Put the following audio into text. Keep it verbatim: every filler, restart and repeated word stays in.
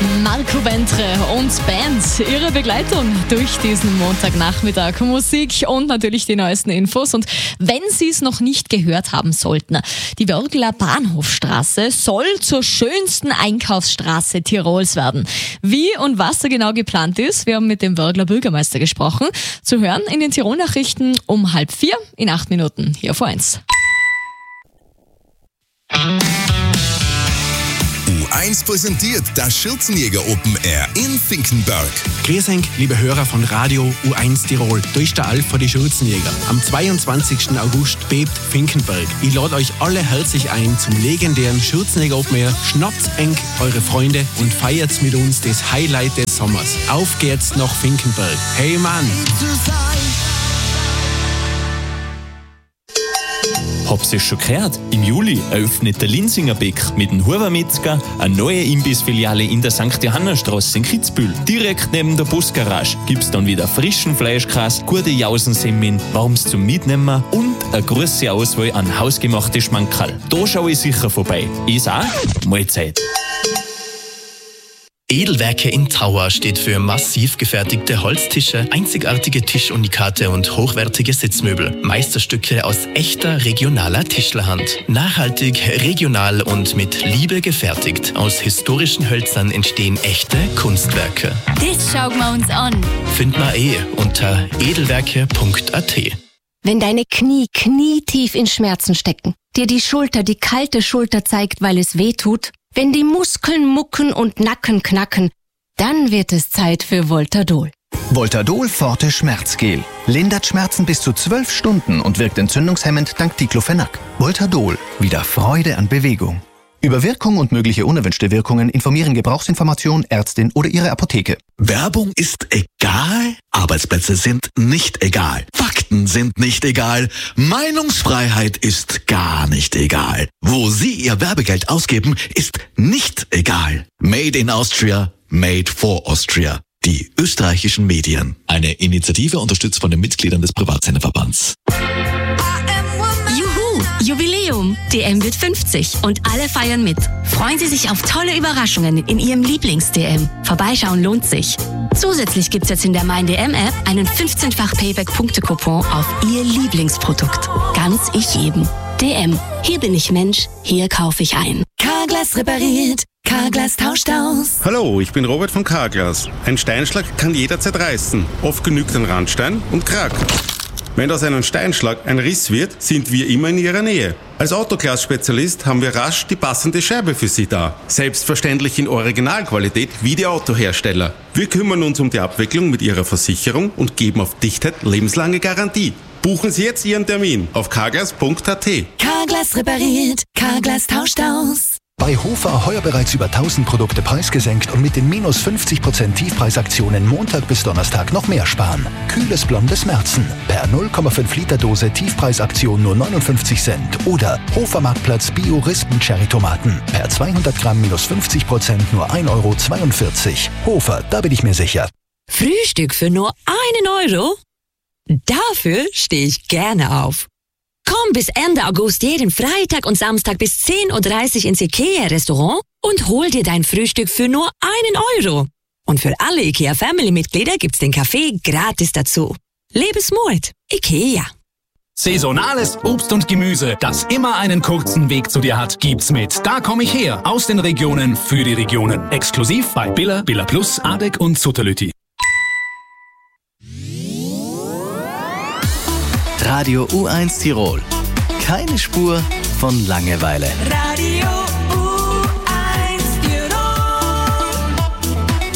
Marco Bentre und Band, ihre Begleitung durch diesen Montagnachmittag. Musik und natürlich die neuesten Infos. Und wenn Sie es noch nicht gehört haben sollten, die Wörgler Bahnhofstraße soll zur schönsten Einkaufsstraße Tirols werden. Wie und was da genau geplant ist, wir haben mit dem Wörgler Bürgermeister gesprochen. Zu hören in den Tirol-Nachrichten um halb vier in acht Minuten hier auf eins. U eins präsentiert das Schürzenjäger Open Air in Finkenberg. Grüß euch, liebe Hörer von Radio U eins Tirol. Da ist der Alf von die Schürzenjäger. Am zweiundzwanzigsten August bebt Finkenberg. Ich lade euch alle herzlich ein zum legendären Schürzenjäger Open Air. Schnappt eng eure Freunde und feiert mit uns das Highlight des Sommers. Auf geht's nach Finkenberg. Hey Mann! Hab's es schon gehört? Im Juli eröffnet der Linsinger Beck mit dem Huber-Metzger eine neue Imbissfiliale in der Sankt Johanna-Straße in Kitzbühel. Direkt neben der Busgarage gibt's dann wieder frischen Fleischkäse, gute Jausensemmeln, warmes zum Mitnehmen und eine große Auswahl an hausgemachte Schmankerl. Da schau ich sicher vorbei. Ich auch? Mahlzeit. Edelwerke in Trauer steht für massiv gefertigte Holztische, einzigartige Tischunikate und hochwertige Sitzmöbel. Meisterstücke aus echter regionaler Tischlerhand. Nachhaltig, regional und mit Liebe gefertigt. Aus historischen Hölzern entstehen echte Kunstwerke. Das schauen wir uns an. Find mal eh unter edelwerke punkt a t. Wenn deine Knie knietief in Schmerzen stecken, dir die Schulter die kalte Schulter zeigt, weil es weh tut, wenn die Muskeln mucken und Nacken knacken, dann wird es Zeit für Voltadol. Voltadol Forte Schmerzgel. Lindert Schmerzen bis zu zwölf Stunden und wirkt entzündungshemmend dank Diclofenac. Voltadol. Wieder Freude an Bewegung. Über Wirkung und mögliche unerwünschte Wirkungen informieren Gebrauchsinformation, Ärztin oder Ihre Apotheke. Werbung ist egal, Arbeitsplätze sind nicht egal, Fakten sind nicht egal, Meinungsfreiheit ist gar nicht egal. Wo Sie Ihr Werbegeld ausgeben, ist nicht egal. Made in Austria, made for Austria. Die österreichischen Medien. Eine Initiative unterstützt von den Mitgliedern des Privatsenderverbands. Jubiläum! D M wird fünfzig und alle feiern mit. Freuen Sie sich auf tolle Überraschungen in Ihrem Lieblings-D M. Vorbeischauen lohnt sich. Zusätzlich gibt's jetzt in der Mein D M-App einen fünfzehnfach Payback-Punkte-Coupon auf Ihr Lieblingsprodukt. Ganz ich jedem. D M. Hier bin ich Mensch, hier kaufe ich ein. Carglass repariert, Carglass tauscht aus. Hallo, ich bin Robert von Carglass. Ein Steinschlag kann jederzeit reißen. Oft genügt ein Randstein und Krack. Wenn aus einem Steinschlag ein Riss wird, sind wir immer in Ihrer Nähe. Als Autoglas-Spezialist haben wir rasch die passende Scheibe für Sie da. Selbstverständlich in Originalqualität wie die Autohersteller. Wir kümmern uns um die Abwicklung mit Ihrer Versicherung und geben auf Dichtheit lebenslange Garantie. Buchen Sie jetzt Ihren Termin auf carglass punkt a t. Carglass repariert, Carglass tauscht aus. Bei Hofer heuer bereits über tausend Produkte preisgesenkt und mit den minus fünfzig Prozent Tiefpreisaktionen Montag bis Donnerstag noch mehr sparen. Kühles blondes Märzen. Per null Komma fünf Liter Dose Tiefpreisaktion nur neunundfünfzig Cent. Oder Hofer Marktplatz Bio Rispen Cherry Tomaten. Per zweihundert Gramm minus fünfzig Prozent nur ein Euro zweiundvierzig. Hofer, da bin ich mir sicher. Frühstück für nur einen Euro? Dafür stehe ich gerne auf. Komm bis Ende August jeden Freitag und Samstag bis zehn Uhr dreißig ins IKEA-Restaurant und hol dir dein Frühstück für nur einen Euro. Und für alle IKEA-Family-Mitglieder gibt's den Kaffee gratis dazu. Lebensmut. IKEA. Saisonales Obst und Gemüse, das immer einen kurzen Weg zu dir hat, gibt's mit Da komm ich her, aus den Regionen für die Regionen. Exklusiv bei Billa, Billa Plus, Adek und Sutterlütti. Radio U eins Tirol. Keine Spur von Langeweile. Radio